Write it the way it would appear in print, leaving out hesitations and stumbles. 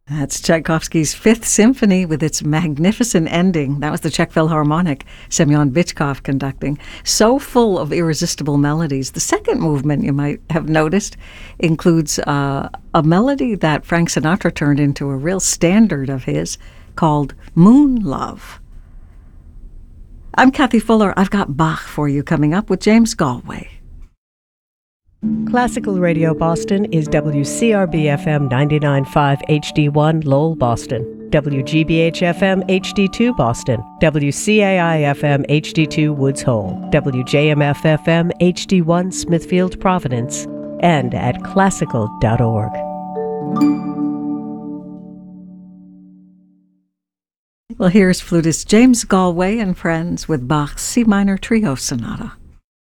That's Tchaikovsky's Fifth Symphony with its magnificent ending. That was the Czech Philharmonic, Semyon Bychkov conducting. So full of irresistible melodies. The second movement, you might have noticed, includes a melody that Frank Sinatra turned into a real standard of his called Moon Love. I'm Kathy Fuller. I've got Bach for you coming up with James Galway. Classical Radio Boston is WCRB-FM 99.5 HD1 Lowell, Boston, WGBH-FM HD2 Boston, WCAI-FM HD2 Woods Hole, WJMF-FM HD1 Smithfield, Providence, and at classical.org. Well, here's flutist James Galway and friends with Bach's C minor Trio Sonata.